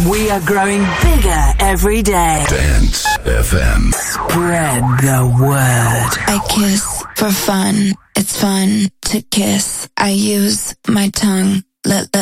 We are growing bigger every day. Dance FM. Spread the word. I kiss for fun. It's fun to kiss. I use my tongue. Let